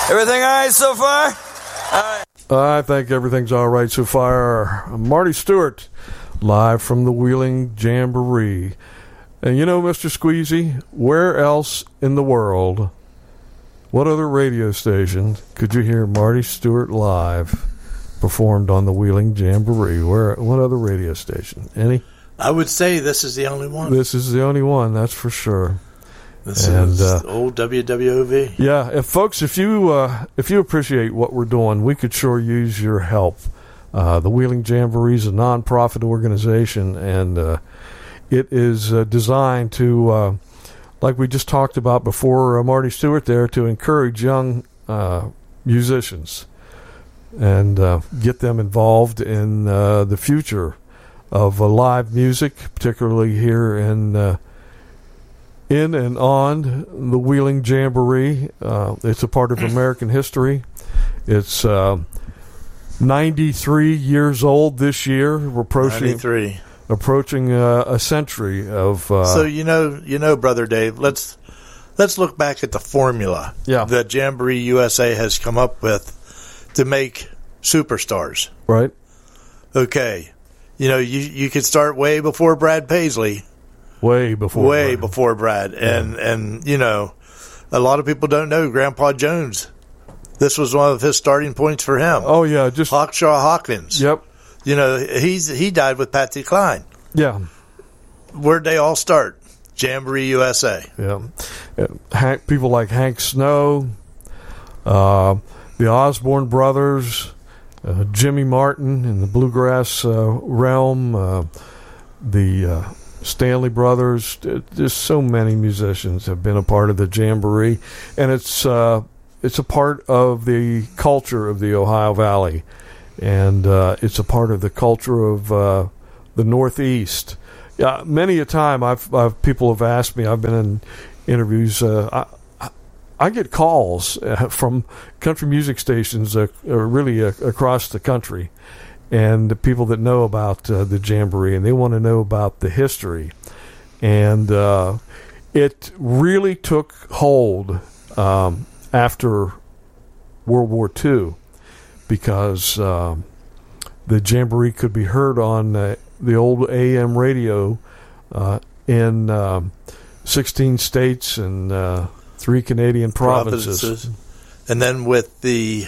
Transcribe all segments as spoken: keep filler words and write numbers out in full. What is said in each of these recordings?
Everything all right so far? All right. I think everything's all right so far. Marty Stuart, live from the Wheeling Jamboree. And you know, Mister Squeezy, where else in the world, what other radio station could you hear Marty Stuart live performed on the Wheeling Jamboree? Where? What other radio station? Any? I would say this is the only one. This is the only one, that's for sure. This and, is uh, old W W O V. Yeah, if folks, if you uh, if you appreciate what we're doing, we could sure use your help. Uh, the Wheeling Jamboree is a nonprofit organization, and uh, it is uh, designed to, uh, like we just talked about before, uh, Marty Stuart there, to encourage young uh, musicians and uh, get them involved in uh, the future of uh, live music, particularly here in. Uh, In and on the Wheeling Jamboree. Uh, it's a part of American history. It's uh, ninety-three years old this year. We're approaching ninety-three. approaching uh, a century of. Uh, so you know, you know, Brother Dave. Let's let's look back at the formula yeah. that Jamboree U S A has come up with to make superstars. Right. Okay. You know, you you could start way before Brad Paisley. Way before. Way Brad. before Brad. And, yeah. and, you know, a lot of people don't know Grandpa Jones. This was one of his starting points for him. Oh, yeah. Just Hawkshaw Hawkins. Yep. You know, he's he died with Patsy Cline. Yeah. Where'd they all start? Jamboree U S A. Yeah. Hank, people like Hank Snow, uh, the Osborne Brothers, uh, Jimmy Martin in the bluegrass uh, realm, uh, the... Uh, Stanley Brothers. There's so many musicians have been a part of the Jamboree, and it's uh, it's a part of the culture of the Ohio Valley, and uh, it's a part of the culture of uh, the Northeast. Yeah, many a time I've, I've people have asked me. I've been in interviews. Uh, I, I get calls uh, from country music stations, uh, really uh, across the country. And the people that know about uh, the Jamboree, and they want to know about the history. And uh, it really took hold um, after World War Two, because um, the Jamboree could be heard on uh, the old A M radio uh, in um, sixteen states and uh, three Canadian provinces. provinces. And then with the...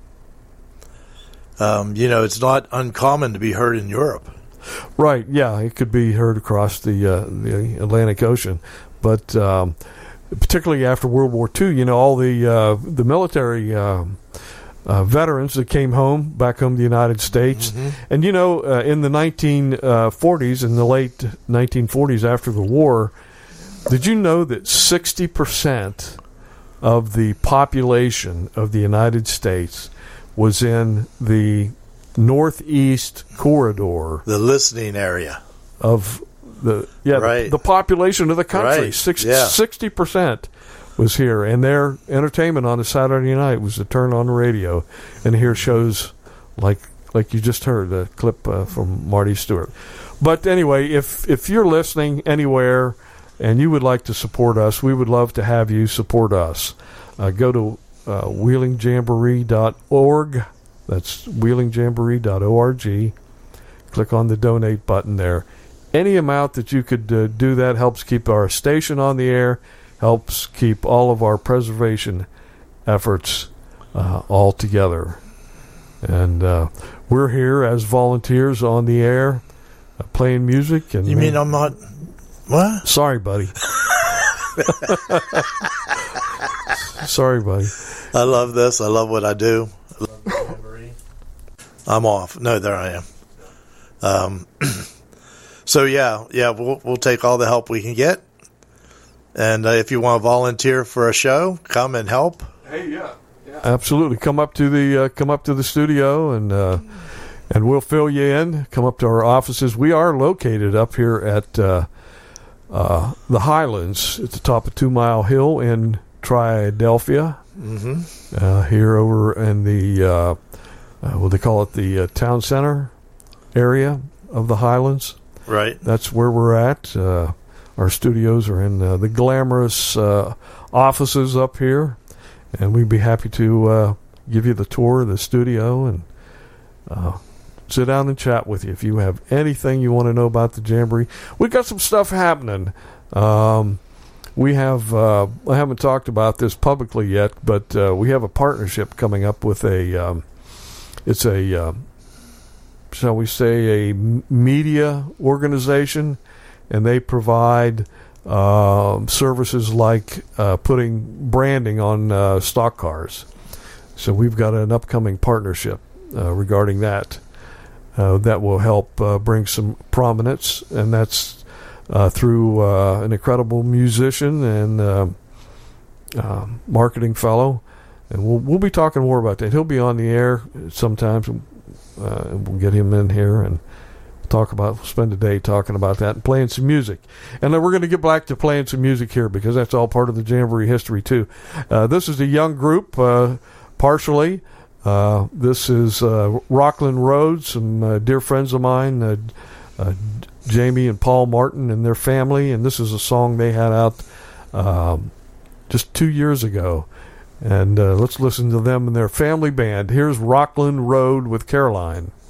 Um, you know, it's not uncommon to be heard in Europe. Right, yeah, it could be heard across the uh, the Atlantic Ocean. But um, particularly after World War Two, you know, all the uh, the military uh, uh, veterans that came home, back home to the United States. Mm-hmm. And, you know, uh, in the nineteen forties, in the late nineteen forties after the war, did you know that sixty percent of the population of the United States was in the northeast corridor, the listening area of the yeah right. the, the population of the country. Right. Six, yeah. sixty percent was here, and their entertainment on a Saturday night was to turn on the radio and hear shows like like you just heard the clip uh, from Marty Stuart. But anyway, if if you're listening anywhere and you would like to support us, we would love to have you support us. Uh, go to Uh, wheeling jamboree dot org. That's wheeling jamboree dot org. Click on the donate button there. Any amount that you could uh, do that helps keep our station on the air, helps keep all of our preservation efforts uh, all together. And uh, we're here as volunteers on the air, uh, playing music. And you mean I'm not? What? Sorry, buddy. Sorry, buddy. I love this. I love what I do. I love the Jamboree. I'm off. No, there I am. Um, so yeah, yeah, we'll we'll take all the help we can get. And uh, if you want to volunteer for a show, come and help. Hey, yeah, yeah. Absolutely. Come up to the uh, come up to the studio and uh, and we'll fill you in. Come up to our offices. We are located up here at uh, uh, the Highlands at the top of Two Mile Hill in Triadelphia. Mm-hmm. Uh, here over in the, uh, uh, what they call it, the uh, town center area of the Highlands. Right. That's where we're at. Uh, our studios are in uh, the glamorous uh, offices up here. and we'd be happy to uh, give you the tour of the studio and uh, sit down and chat with you if you have anything you want to know about the Jamboree. We got some stuff happening. Um, we have uh, I haven't talked about this publicly yet, but uh, we have a partnership coming up with a um, it's a uh, shall we say a media organization, and they provide uh, services like uh, putting branding on uh, stock cars. So we've got an upcoming partnership uh, regarding that. Uh, that will help uh, bring some prominence, and that's uh, through uh, an incredible musician and uh, uh, marketing fellow. And we'll we'll be talking more about that. He'll be on the air sometimes, uh, and we'll get him in here and talk about, spend a day talking about that and playing some music. And then we're going to get back to playing some music here because that's all part of the Jamboree history too. Uh, this is a young group, uh, partially. Uh, this is uh, Rockland Road, some uh, dear friends of mine, uh, uh, Jamie and Paul Martin and their family, and this is a song they had out um, just two years ago. And uh, let's listen to them and their family band. Here's Rockland Road with Caroline.